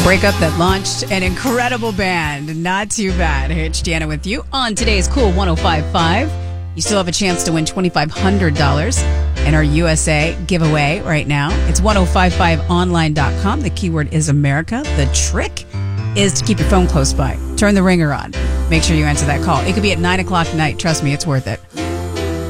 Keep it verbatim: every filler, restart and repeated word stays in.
Breakup that launched an incredible band. Not too bad. Hey, it's Deanna with you on today's Cool one oh five point five. You still have a chance to win twenty-five hundred dollars in our U S A giveaway right now. It's ten fifty-five online dot com. The keyword is America. The trick is to keep your phone close by. Turn the ringer on. Make sure you answer that call. It could be at nine o'clock tonight. Trust me, it's worth it.